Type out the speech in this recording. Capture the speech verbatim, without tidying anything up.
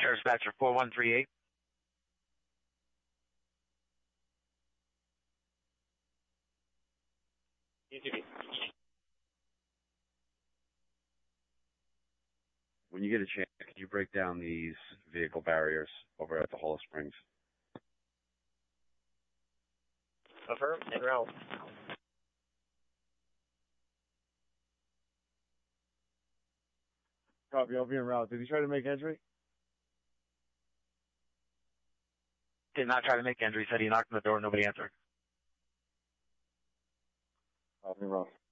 Sheriff's Dispatcher four one three eight. When you get a chance, can you break down these vehicle barriers over at the Hollow Springs? Affirm, en route. Copy, I'll be en route. Did he try to make entry? Did not try to make entry. Said he knocked on the door. Nobody answered. I'll be en route.